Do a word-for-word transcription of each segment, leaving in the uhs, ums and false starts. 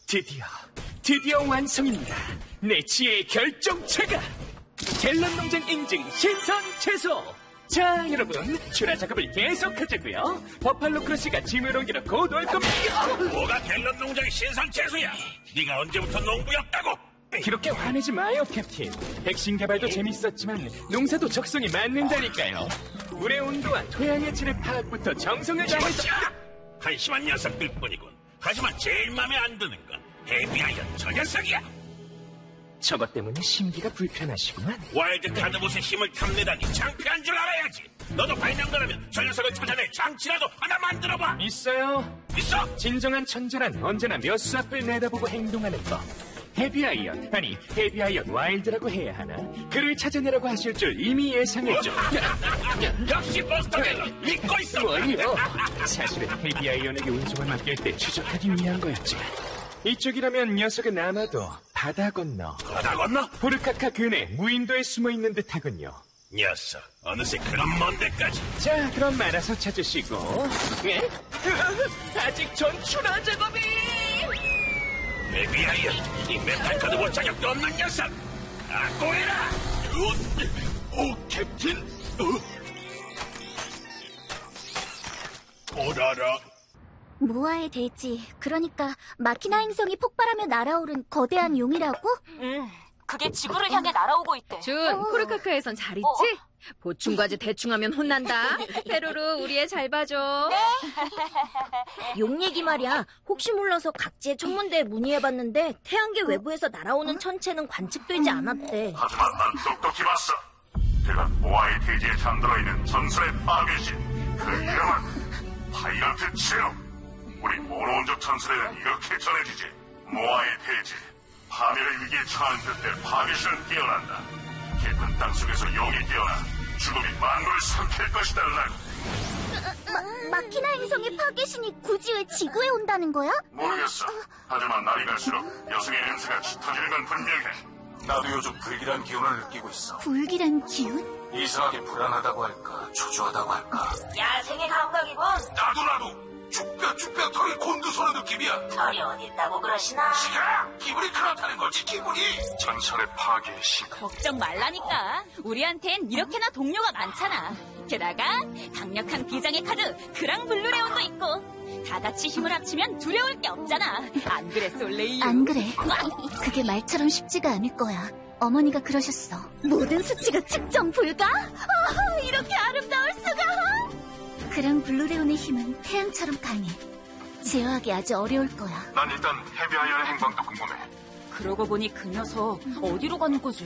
드디어, 드디어 완성입니다. 내 지혜의 결정체가! 갤런 농장 인증 신선 채소! 자, 여러분, 출하 작업을 계속하자고요. 버팔로 크러쉬가 짐을 옮기러 곧 올 겁니다. 뭐가 갤런 농장의 신선 채소야? 네가 언제부터 농부였다고? 그렇게 화내지 마요, 캡틴. 백신 개발도 재밌었지만 농사도 적성에 맞는다니까요. 물의 온도와 토양의 질의 파악부터 정성을 다해서... 한심한 녀석들 뿐이군. 하지만 제일 마음에 안 드는 건 헤비아이언 저 녀석이야. 저것 때문에 심기가 불편하시구만. 와일드 카드봇의 힘을 탐내다니 창피한 줄 알아야지. 너도 발명가라면 저 녀석을 찾아낼 장치라도 하나 만들어봐. 있어요. 있어? 진정한 천재란 언제나 몇 수 앞을 내다보고 행동하는 것. 헤비아이언, 아니 헤비아이언 와일드라고 해야 하나? 그를 찾아내라고 하실 줄 이미 예상했죠. 역시 버스터 갤런 믿고 있어. 뭐요? 사실은 헤비아이언에게 운송을 맡길 때 추적하기 위한 거였지만 이쪽이라면 녀석은 아마도 바다 건너 바다 건너? 보르카카 근해 무인도에 숨어있는 듯하군요. 녀석 어느새 그런 먼 데까지. 자, 그럼 말아서 찾으시고. 예? 아직 전출하 작업이. 헤비아이언 이 메탈 카드봇 자격도 없는 녀석. 아꼬해라. 오, 캡틴. 오라라. 모아의 돼지, 그러니까 마키나 행성이 폭발하며 날아오른 거대한 용이라고? 응, 그게 지구를 향해 날아오고 있대. 준, 코르카카에선 잘 있지? 어. 보충과제 대충하면 혼난다. 페루루, 우리 애 잘 봐줘. 용 얘기 말이야. 혹시 몰라서 각지의 천문대에 문의해봤는데 태양계 외부에서 날아오는 천체는 관측되지 않았대. 하지만 난 똑똑히 봤어. 대간 모아의 대지에 잠들어 있는 전설의 파괴신, 그 이름은 파이런트 체험. 우리 모로온족 전설에는 이렇게 전해지지. 모아의 대지, 파멸의 위기에 처한 그때 파괴신은 깨어난다. 깊은 땅속에서 용이 깨어나 죽음이 만물을 삼킬 것이다. 마, 마키나 행성의 파괴신이 굳이 왜 지구에 온다는 거야? 모르겠어. 하지만 날이 갈수록 녀석의 냄새가 짙어지는 건 분명해. 나도 요즘 불길한 기운을 느끼고 있어. 불길한 기운? 이상하게 불안하다고 할까, 초조하다고 할까. 야생의 감각이군. 나도 나도 죽뼈 죽뼈 털이 곤두서는 느낌이야. 털이 어디 있다고 그러시나? 시끄러! 기분이 그렇다는 거지, 기분이. 전설의 파괴신. 걱정 말라니까. 우리한텐 이렇게나 동료가 많잖아. 게다가 강력한 비장의 카드 그랑블루레온도 있고 다 같이 힘을 합치면 두려울 게 없잖아. 안 그래, 솔레이유? 안 그래. 그게 말처럼 쉽지가 않을 거야. 어머니가 그러셨어. 모든 수치가 측정 불가? 어, 이렇게 아름다울 수가? 그랑 블루레온의 힘은 태양처럼 강해. 제어하기 아주 어려울 거야. 난 일단 헤비아이언의 행방도 궁금해. 그러고 보니 그 녀석 어디로 가는 거지?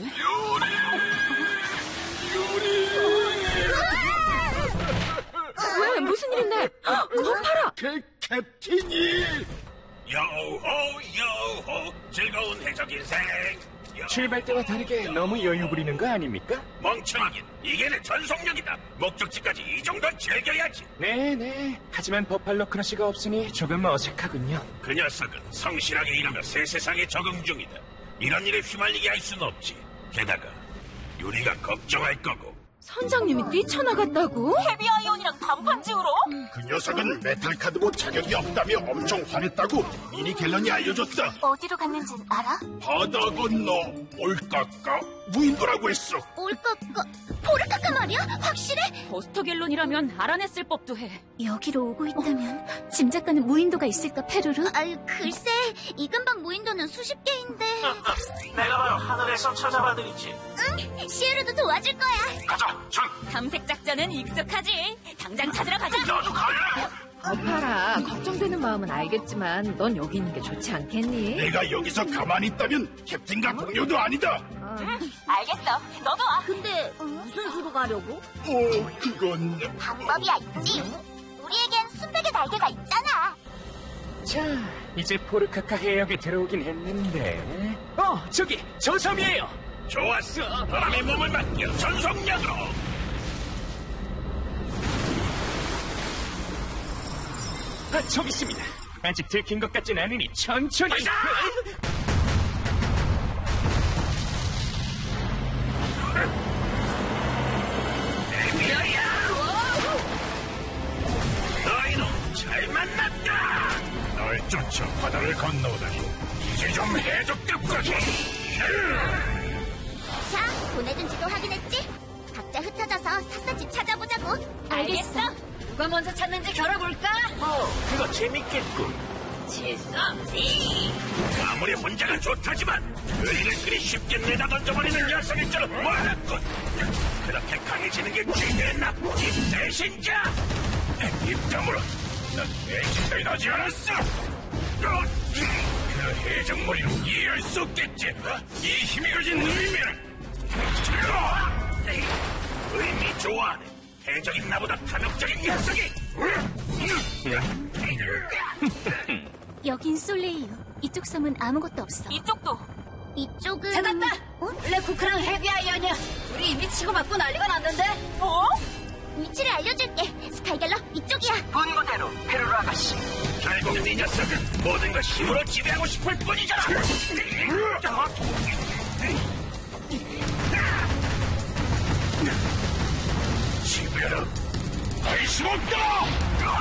왜? 무슨 일인데? 거파라! 그 캡틴이. 요호 요호 즐거운 해적 인생. 출발 때와 다르게 너무 여유 부리는 거 아닙니까? 멍청하긴 이게 내 전속력이다. 목적지까지 이 정도는 즐겨야지. 네네. 하지만 버팔로 크러쉬가 없으니 조금 어색하군요. 그 녀석은 성실하게 일하며 새 세상에 적응 중이다. 이런 일에 휘말리게 할 순 없지. 게다가 유리가 걱정할 거고. 선장님이 뛰쳐나갔다고? 헤비아이온이랑 단판지우러? 그 녀석은 메탈 카드봇 자격이 없다며 엄청 화냈다고 미니 갤런이 알려줬다. 어디로 갔는지 알아? 바다 건너 올까까 무인도라고 했어. 올까까? 보르카카 말이야? 확실해? 버스터 갤론이라면 알아냈을 법도 해. 여기로 오고 있다면 짐작가는 무인도가 있을까, 페루루? 아유, 글쎄, 이 근방 무인도는 수십 개인데. 내가 바로 하늘에서 찾아봐드리지. 응, 시에르도 도와줄 거야. 가자, 준. 탐색 작전은 익숙하지. 당장 찾으러 가자. 나도 갈래. 거파라, 걱정되는 마음은 알겠지만 넌 여기 있는 게 좋지 않겠니? 내가 여기서 가만히 있다면 캡틴과 동료도 아니다. 응, 알겠어. 너도 와. 근데 무슨 수로 가려고? 오, 그건 방법이야 있지. 우리에겐 순백의 날개가 있잖아. 자, 이제 포르카카 해역에 들어오긴 했는데. 어, 저기 저 섬이에요. 좋았어. 바람의 몸을 맡겨 전속력으로. 아, 저기 있습니다. 아직 들킨 것 같진 않으니 천천히. 너희는 잘 만났다. 널 쫓아 바다를 건너오다니 이제 좀 해줘 끝까지. 자, 보내준 지도 확인했지? 각자 흩어져서 샅샅이 찾아보자고. 알겠어. 누가 먼저 찾는지 겨뤄볼까? 어, 그거 재밌겠군. 질수없지. 아무리 혼자가 좋다지만 의리를 그리 쉽게 내다 던져버리는 녀석일 줄은 몰랐군. 그렇게 강해지는 게 죄의 나쁜 배신자. 이 땀으로 난 배신자이 나지 않았어. 어, 그 해적머리로 이해할 수 없겠지. 이 힘이 가진 의미는 의미 좋아하네. 해적인 나보다 탐욕적인 녀석이. 여긴 솔레이유. 이쪽 섬은 아무것도 없어. 이쪽도. 이쪽은... 찾았다! 어? 블랙호크랑 헤비아이언이야. 둘이 이미 치고받고 난리가 났는데? 어? 위치를 알려줄게. 스카이갤러, 이쪽이야. 본거대로 페루로 아가씨. 결국 네 녀석은 모든 걸 힘으로 지배하고 싶을 뿐이잖아. 지배라 할 수 없다.